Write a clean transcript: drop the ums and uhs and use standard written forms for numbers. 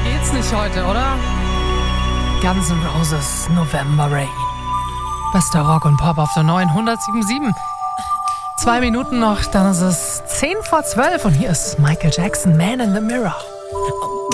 geht's nicht heute, oder? Guns N' Roses, November Rain. Bester Rock und Pop auf der neuen 107.7. 2 Minuten noch, dann ist es 10 vor 12 und hier ist Michael Jackson, Man in the Mirror.